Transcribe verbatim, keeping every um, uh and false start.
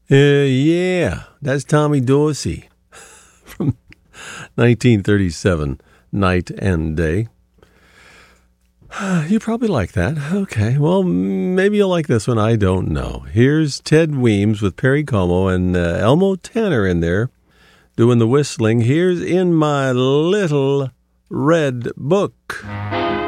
Uh, yeah, that's Tommy Dorsey from nineteen thirty-seven, Night and Day. You probably like that. Okay, well, maybe you'll like this one. I don't know. Here's Ted Weems with Perry Como and uh, Elmo Tanner in there doing the whistling. Here's In My Little Red Book.